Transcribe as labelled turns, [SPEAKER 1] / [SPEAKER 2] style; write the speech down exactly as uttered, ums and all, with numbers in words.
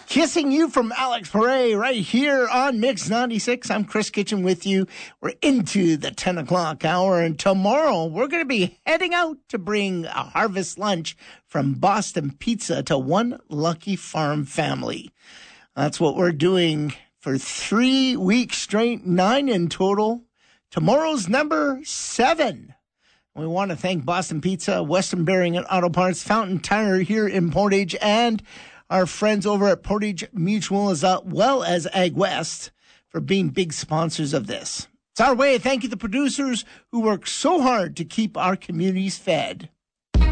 [SPEAKER 1] Kissing you from Alex Paray right here on Mix ninety-six. I'm Chris Kitchen with you. We're into the ten o'clock hour, and tomorrow we're going to be heading out to bring a harvest lunch from Boston Pizza to one lucky farm family. That's what we're doing for three weeks straight, nine in total. Tomorrow's number seven. We want to thank Boston Pizza, Western Bearing and Auto Parts, Fountain Tire here in Portage, and our friends over at Portage Mutual as well as Ag West for being big sponsors of this. It's our way of thanking the producers who work so hard to keep our communities fed.